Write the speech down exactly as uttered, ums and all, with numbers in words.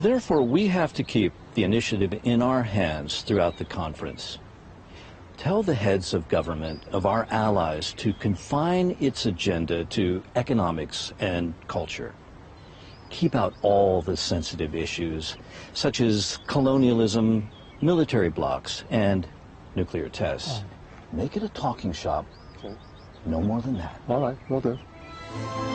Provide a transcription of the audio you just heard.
Therefore, we have to keep the initiative in our hands throughout the conference. Tell the heads of government of our allies to confine its agenda to economics and culture. Keep out all the sensitive issues, such as colonialism, military blocs, and nuclear tests. Make it a talking shop. Okay. No more than that. All right, will do.